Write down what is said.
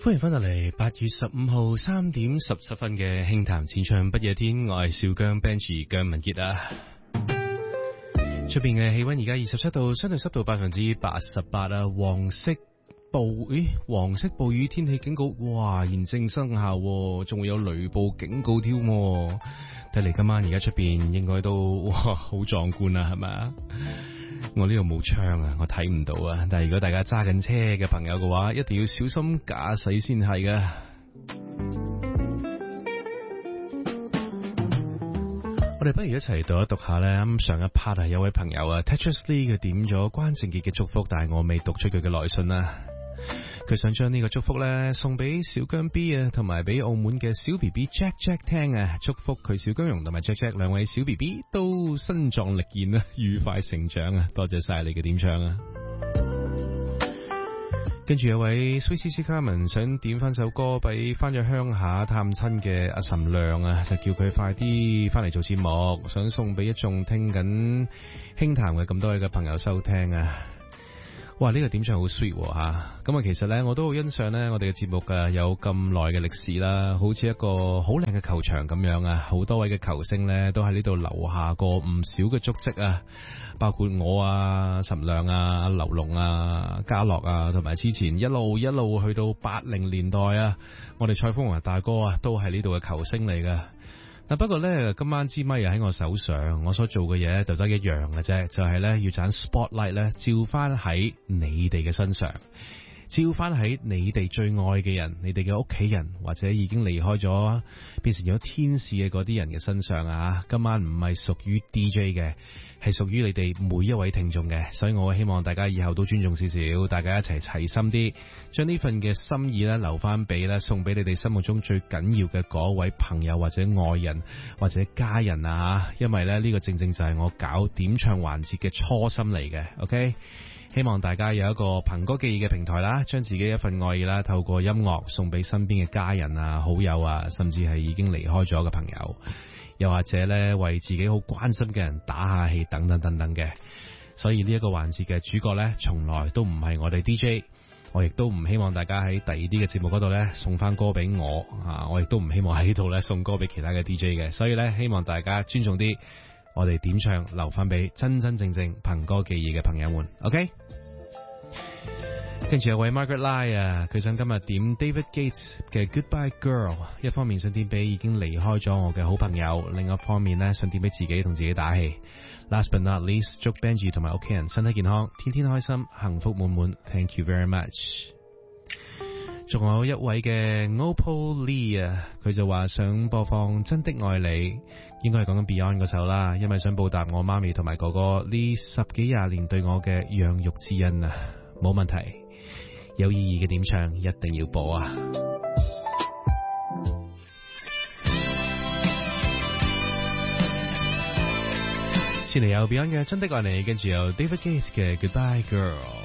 歡迎翻到嚟8月15號3點17分嘅輕談淺唱不夜天，我係小姜 Benji 姜文傑啊。出邊嘅氣溫而家27度，相對濕度88%啊。黃色暴雨天氣警告，哇，現正生效，仲會有雷暴警告添。睇嚟今晚而家出邊應該都哇好壯觀啊，係咪啊？我呢度冇窗啊，我睇唔到啊。但係如果大家揸緊車嘅朋友嘅話，一定要小心駕駛先係㗎。我哋不如一齊讀一讀下咧。咁上一 part 係有位朋友啊 Tetris Lee 佢點咗關正傑嘅祝福，但係我未讀出佢嘅來信啊。佢想將呢個祝福咧送俾小姜 B 啊，同埋俾澳門嘅小 BB Jack Jack 聽啊，祝福佢小姜蓉同埋 Jack Jack 兩位小 BB 都身壯力健啊，愉快成長啊！多謝晒你嘅點唱啊！跟住有位 Sweet CC Carmen 想點翻首歌俾翻咗鄉下探親嘅阿岑亮啊，就叫佢快啲翻嚟做節目，想送俾一眾聽緊輕談嘅咁多位嘅朋友收聽啊！哇！呢個點唱好 sweet 吓，咁啊其實咧我都好欣賞咧我哋嘅節目啊有咁耐嘅歷史啦，好似一個好靚嘅球場咁樣啊，好多位嘅球星咧都喺呢度留下過唔少嘅足跡啊，包括我啊、岑亮啊、劉龍啊、嘉樂啊，同埋之前一路去到80年代啊，我哋蔡楓華大哥啊都係呢度嘅球星嚟噶。嗱，不過咧，今晚支咪又喺我手上，我所做嘅嘢就得一樣嘅啫，就係咧要盞 spotlight 咧照翻喺你哋嘅身上，照翻喺你哋最愛嘅人、你哋嘅屋企人或者已經離開咗變成咗天使嘅嗰啲人嘅身上啊！今晚唔係屬於 DJ 嘅，係屬於你哋每一位聽眾嘅，所以我希望大家以後都尊重少少，大家一齊齊心啲，將呢份嘅心意咧留翻俾咧送俾你哋心目中最緊要嘅嗰位朋友或者愛人或者家人啊！因為咧呢個正正就係我搞點唱環節嘅初心嚟嘅。 OK， 希望大家有一個憑歌寄意嘅平台啦，將自己一份愛意啦透過音樂送俾身邊嘅家人啊、好友啊，甚至係已經離開咗嘅朋友，又或者咧為自己好關心嘅人打下氣等等等等嘅。所以呢一個環節嘅主角咧從來都唔係我哋 DJ， 我亦都唔希望大家喺第二啲嘅節目嗰度咧送翻歌俾我啊，我亦都唔希望喺呢度咧送歌俾其他嘅 DJ 嘅。所以咧希望大家尊重啲，我哋點唱留翻俾真真正正憑歌寄意嘅朋友們。 OK， 跟住有位 Margaret Lai 啊，佢想今日點 David Gates 嘅 Goodbye Girl， 一方面想點俾已經離開咗我嘅好朋友，另一方面咧想點俾自己同自己打氣。Last but not least， 祝 Benji 同埋屋企人身體健康，天天開心，幸福滿滿。Thank you very much。仲有一位嘅 Opal Lee 啊，佢就話想播放真的愛你，應該係講緊 Beyond 嗰首啦，因為想報答我媽咪同埋哥哥呢10幾20年對我嘅養育之恩啊，冇問題，有意義嘅點唱一定要播啊！先嚟有 Beyond 嘅真的愛你，跟住有 David Gates 嘅 Goodbye Girl。